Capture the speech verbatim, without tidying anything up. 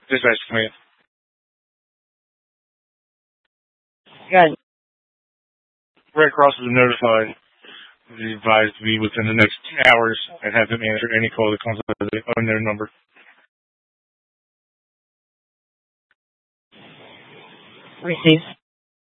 Dispatch command. Good. Red Cross has been notified. They advised to be within the next two hours and have them answer any call that comes on their number. Received.